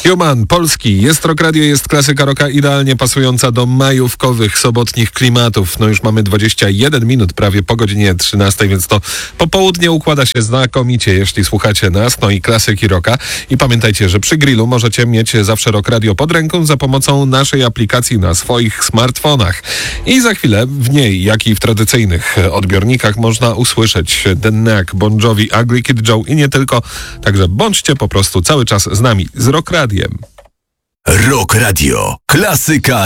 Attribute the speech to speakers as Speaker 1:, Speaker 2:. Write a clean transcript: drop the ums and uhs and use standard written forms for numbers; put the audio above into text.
Speaker 1: Human, Polski, jest Rock Radio, jest klasyka rocka idealnie pasująca do majówkowych, sobotnich klimatów. No już mamy 21 minut prawie po godzinie 13, więc to popołudnie układa się znakomicie, jeśli słuchacie nas, no i klasyki rocka. I pamiętajcie, że przy grillu możecie mieć zawsze Rock Radio pod ręką za pomocą naszej aplikacji na swoich smartfonach. I za chwilę w niej, jak i w tradycyjnych odbiornikach można usłyszeć The Knack, Bon Jovi, Ugly Kid Joe i nie tylko. Także bądźcie po prostu cały czas z nami, z Rock Radiem.
Speaker 2: Rock Radio. Klasyka